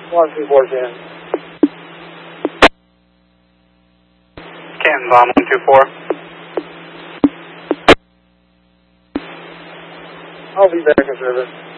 124 Jan. Canton Bomb 124. I'll be back in service.